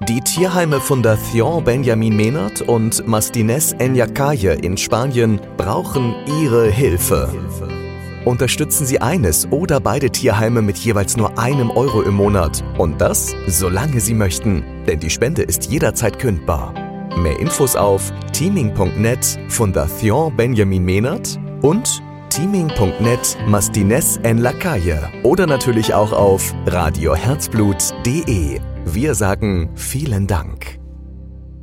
Die Tierheime Fundación Benjamin Menard und Mastines Enyakaye in Spanien brauchen Ihre Hilfe. Unterstützen Sie eines oder beide Tierheime mit jeweils nur €1 im Monat. Und das, solange Sie möchten. Denn die Spende ist jederzeit kündbar. Mehr Infos auf teaming.net Fundación Benjamin Menard und teaming.net Mastines Enyakaye oder natürlich auch auf radioherzblut.de. Wir sagen vielen Dank.